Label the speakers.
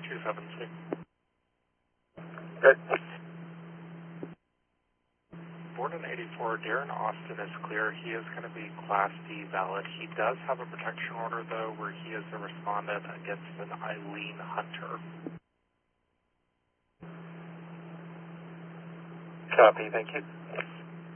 Speaker 1: 3276.
Speaker 2: Good.
Speaker 1: Born in 84, Darren Austin is clear. He is going to be Class D valid. He does have a protection order, though, where he is a respondent against an Eileen Hunter.
Speaker 2: Copy, thank you.